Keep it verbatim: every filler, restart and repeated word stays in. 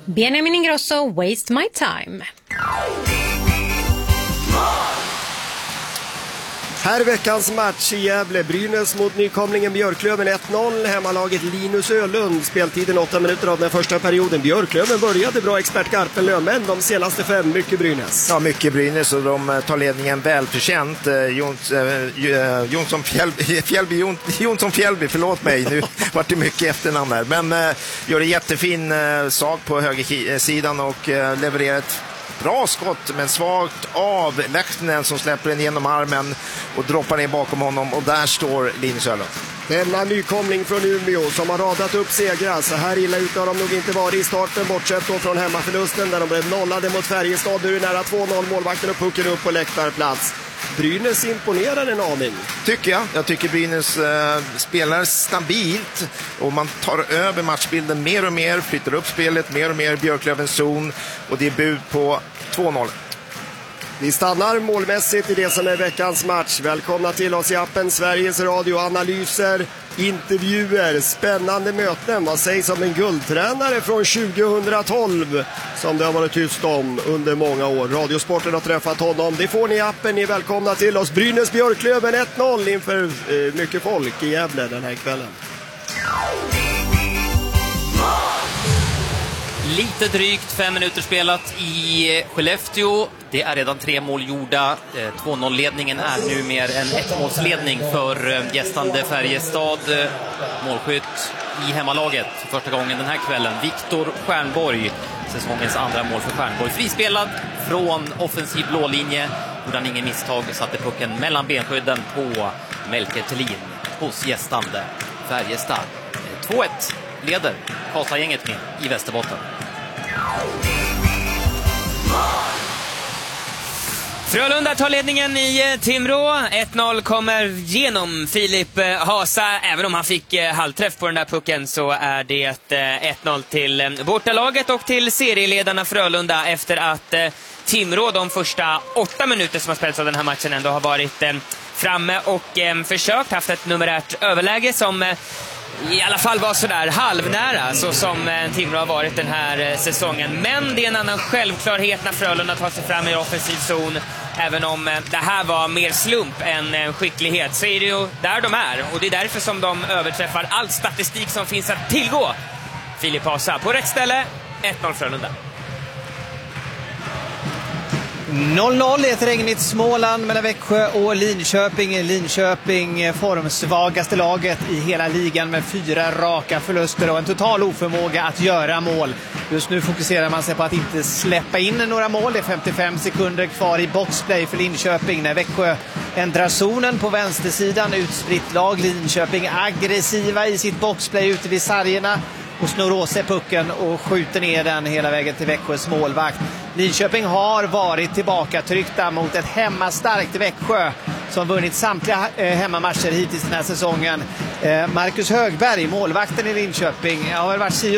Benjamin Ingrosso, Waste My Time. Här är veckans match i Gävle. Brynäs mot nykomlingen Björklöven ett noll. Hemmalaget Linus Ölund. Speltiden åtta minuter av den första perioden. Björklöven började bra, expert Garpenlöv, men de senaste fem mycket Brynäs. Ja, mycket Brynäs och de tar ledningen välförtjänt. Jons, äh, Jonsson Fjällby, Fjällby, Jonsson Fjällby, förlåt mig, nu var det mycket efternamn här. Men äh, gör en jättefin äh, sak på högersidan och äh, levererar ett bra skott, men svagt av Lehtinen som släpper den genom armen och droppar ner bakom honom, och där står Linus Ölund. Denna nykomling från Umeå som har radat upp segrar. Så här illa ut har de nog inte varit i starten, bortsett då från hemmaförlusten där de blev nollade mot Färjestad. Nu är det nära två noll, målvakten och pucken upp på läktarplats. Brynäs imponerar en aning. Tycker jag. Jag tycker Brynäs äh, spelar stabilt och man tar över matchbilden mer och mer, flyttar upp spelet mer och mer i Björklövens zon, och det är bud på två noll. Vi stannar målmässigt i det som är veckans match. Välkomna till oss i appen Sveriges Radio. Analyser, intervjuer, spännande möten. Vad sägs om en guldtränare från tjugohundratolv som det har varit tyst om under många år? Radiosporten har träffat honom. Det får ni i appen. Ni är välkomna till oss. Brynäs Björklöven ett noll inför eh, mycket folk i Gävle den här kvällen. Lite drygt fem minuter spelat i Skellefteå. Det är redan tre mål gjorda. två noll-ledningen är nu mer en ettmålsledning för gästande Färjestad. Målskytt i hemmalaget för första gången den här kvällen. Viktor Stjernborg, säsongens andra mål för Stjernborg. Frispelad från offensiv blålinje. Gjorde han ingen misstag, satte pucken mellan benskydden på Melker Thelin hos gästande Färjestad. två ett leder Karlstad-gänget med i Västerbotten. Frölunda tar ledningen i Timrå. ett noll kommer genom Filip Hasa. Även om han fick halvträff på den där pucken så är det ett noll till bortalaget och till serieledarna Frölunda efter att Timrå de första åtta minuter som har spelats av den här matchen ändå har varit framme och försökt, haft ett numerärt överläge som i alla fall var sådär halvnära, så som Timrå har varit den här säsongen. Men det är en annan självklarhet när Frölunda tar sig fram i offensiv zon. Även om det här var mer slump än skicklighet, så är det ju där de är. Och det är därför som de överträffar all statistik som finns att tillgå. Filip Hasa på rätt ställe, ett noll Frölunda. noll noll i ett regnigt Småland mellan Växjö och Linköping. Linköping formsvagaste laget i hela ligan med fyra raka förluster och en total oförmåga att göra mål. Just nu fokuserar man sig på att inte släppa in några mål. Det är femtiofem sekunder kvar i boxplay för Linköping när Växjö ändrar zonen på vänstersidan. Utspritt lag, Linköping aggressiva i sitt boxplay ute vid sargerna och snor åt sig pucken och skjuter ner den hela vägen till Växjös målvakt. Linköping har varit tillbaka tryckta mot ett hemmastarkt Växjö som vunnit samtliga eh, hemmamatcher hittills den här säsongen. Eh, Marcus Högberg, målvakten i Linköping, har väl varit si